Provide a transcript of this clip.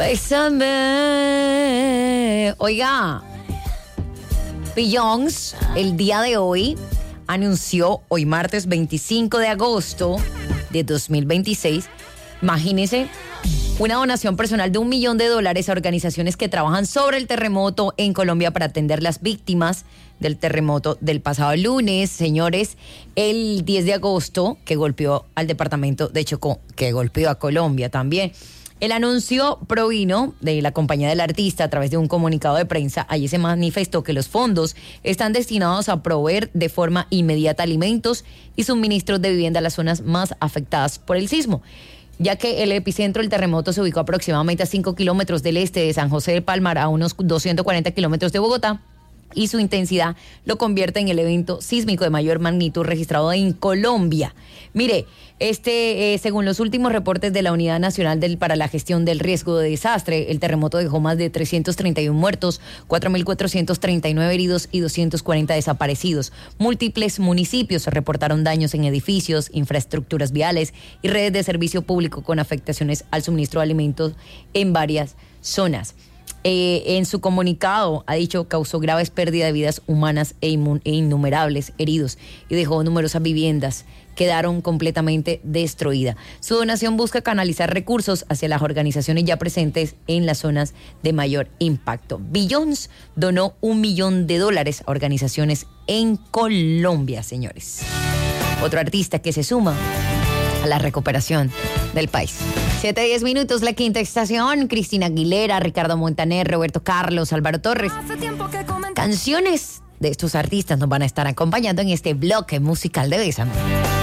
Bésame. Oiga, Beyoncé el día de hoy anunció, hoy martes 25 de agosto de 2026, imagínense, una donación personal de $1 millón a organizaciones que trabajan sobre el terremoto en Colombia para atender las víctimas del terremoto del pasado lunes. Señores, el 10 de agosto, que golpeó al departamento de Chocó, que golpeó a Colombia también. El anuncio provino de la compañía del artista a través de un comunicado de prensa. Allí se manifestó que los fondos están destinados a proveer de forma inmediata alimentos y suministros de vivienda a las zonas más afectadas por el sismo, ya que el epicentro del terremoto se ubicó aproximadamente a 5 kilómetros del este de San José de Palmar, a unos 240 kilómetros de Bogotá, y su intensidad lo convierte en el evento sísmico de mayor magnitud registrado en Colombia. Mire, según los últimos reportes de la Unidad Nacional para la Gestión del Riesgo de Desastre, el terremoto dejó más de 331 muertos, 4.439 heridos y 240 desaparecidos. Múltiples municipios reportaron daños en edificios, infraestructuras viales y redes de servicio público con afectaciones al suministro de alimentos en varias zonas. En su comunicado ha dicho causó graves pérdidas de vidas humanas e innumerables heridos y dejó numerosas viviendas quedaron completamente destruidas. Su donación busca canalizar recursos hacia las organizaciones ya presentes en las zonas de mayor impacto. Beyoncé donó $1 millón a organizaciones en Colombia, señores. Otro artista que se suma a la recuperación del país. 7:10 minutos, la quinta estación. Cristina Aguilera, Ricardo Montaner, Roberto Carlos, Álvaro Torres. Canciones de estos artistas nos van a estar acompañando en este bloque musical de Bésame.